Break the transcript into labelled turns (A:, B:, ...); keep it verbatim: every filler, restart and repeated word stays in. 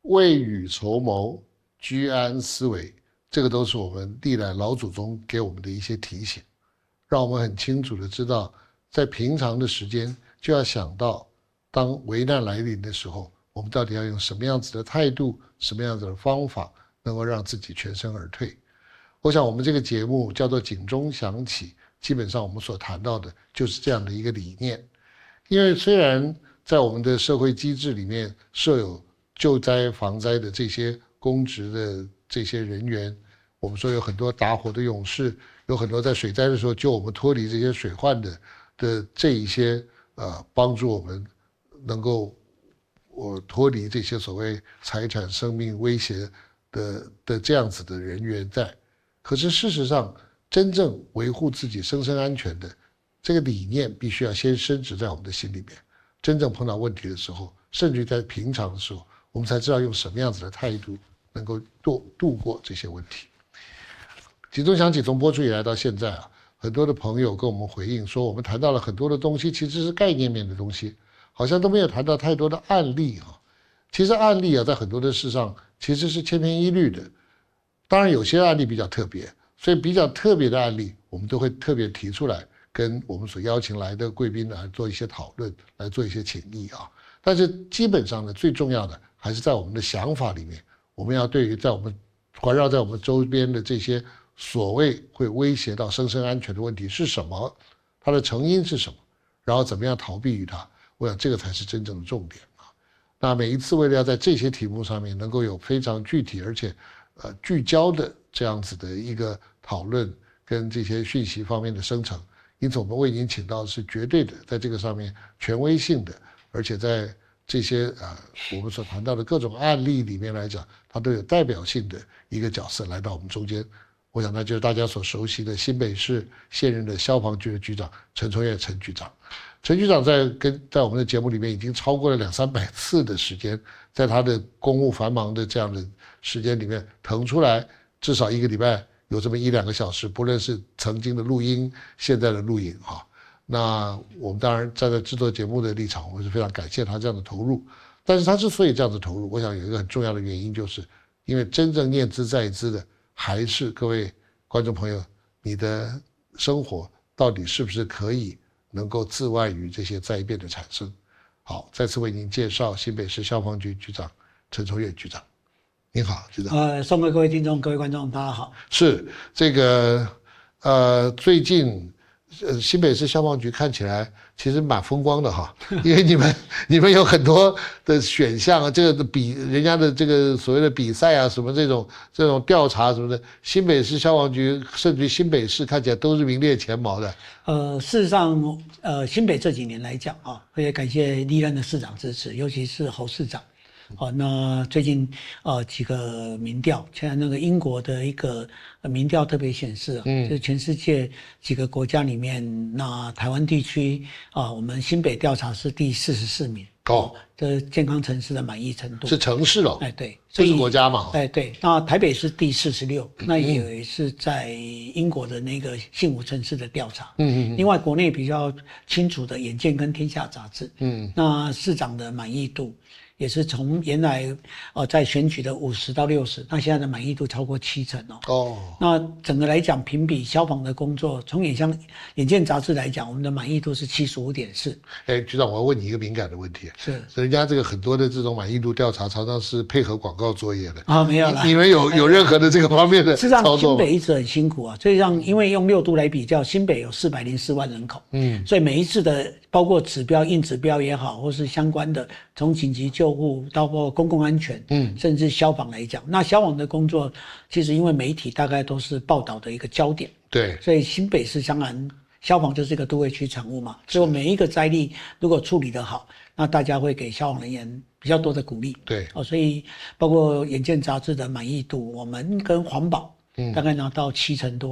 A: 未雨绸缪、居安思危，这个都是我们历来老祖宗给我们的一些提醒，让我们很清楚的知道，在平常的时间就要想到，当危难来临的时候，我们到底要用什么样子的态度、什么样子的方法，能够让自己全身而退。我想我们这个节目叫做警钟响起，基本上我们所谈到的就是这样的一个理念。因为虽然在我们的社会机制里面设有救灾防灾的这些公职的这些人员，我们说有很多打火的勇士，有很多在水灾的时候救我们脱离这些水患的的这一些呃帮助我们能够我脱离这些所谓财产生命威胁的的这样子的人员在。可是事实上，真正维护自己生生安全的这个理念，必须要先深植在我们的心里面。真正碰到问题的时候，甚至于在平常的时候，我们才知道用什么样子的态度能够度度过这些问题。警钟响起从播出以来到现在啊，很多的朋友跟我们回应说，我们谈到了很多的东西，其实是概念面的东西，好像都没有谈到太多的案例啊。其实案例啊，在很多的事上其实是千篇一律的。当然有些案例比较特别，所以比较特别的案例，我们都会特别提出来，跟我们所邀请来的贵宾来做一些讨论，来做一些请益啊。但是基本上呢，最重要的还是在我们的想法里面，我们要对于在我们环绕在我们周边的这些所谓会威胁到生生安全的问题是什么，它的成因是什么，然后怎么样逃避于它，我想这个才是真正的重点啊。那每一次为了要在这些题目上面能够有非常具体而且呃聚焦的这样子的一个讨论跟这些讯息方面的生成，因此我们为您请到的是绝对的在这个上面权威性的，而且在这些呃我们所谈到的各种案例里面来讲，它都有代表性的一个角色来到我们中间。我想那就是大家所熟悉的新北市现任的消防局的局长陈崇岳陈局长。陈局长在跟在我们的节目里面已经超过了两三百次的时间，在他的公务繁忙的这样的时间里面腾出来至少一个礼拜有这么一两个小时，不论是曾经的录音现在的录影啊。那我们当然站在制作节目的立场，我们是非常感谢他这样的投入。但是他之所以这样子投入，我想有一个很重要的原因，就是因为真正念兹在兹的还是各位观众朋友，你的生活到底是不是可以能够自外于这些灾变的产生。好，再次为您介绍新北市消防局局长陈崇岳局长。您好，局长。
B: 呃，送给各位听众、各位观众，大家好。
A: 是这个呃，最近呃新北市消防局看起来其实蛮风光的哈，因为你们你们有很多的选项啊，这个比人家的这个所谓的比赛啊，什么这种这种调查什么的，新北市消防局甚至于新北市看起来都是名列前茅的。
B: 呃，事实上，呃，新北这几年来讲啊，也感谢历任的市长支持，尤其是侯市长。好，那最近呃几个民调，现在那个英国的一个民调特别显示啊，嗯，就是全世界几个国家里面，那台湾地区啊，我们新北调查是第四十四名。哦，这健康城市的满意程度
A: 是城市哦，
B: 哎对，
A: 这是国家嘛？
B: 哎对，那台北是第四十六，那也是在英国的那个幸福城市的调查。嗯嗯。另外，国内比较清楚的《眼见》跟《天下》杂志，嗯，那市长的满意度也是从原来呃在选举的五十到六十，那现在的满意度超过七成哦。哦。那整个来讲，评比消防的工作，从眼像《眼见》杂志来讲，我们的满意度是七十五点四。哎，
A: 局长，我要问你一个敏感的问题。
B: 是，
A: 人家这个很多的这种满意度调查常常是配合广告作业的
B: 啊，没有啦。
A: 你们有有任何的这个方面的操作吗？
B: 事实上，新北一直很辛苦啊。所以让因为用六都来比较，新北有四百零四万人口，嗯，所以每一次的包括指标、硬指标也好，或是相关的从紧急救护到包括公共安全，嗯，甚至消防来讲，那消防的工作其实因为媒体大概都是报道的一个焦点，
A: 对，
B: 所以新北市当然消防就是一个都会区产物嘛，所以每一个灾例如果处理得好，那大家会给消防人员比较多的鼓励。
A: 对，
B: 哦，所以包括《眼见》杂志的满意度，我们跟环保大概拿到七成多。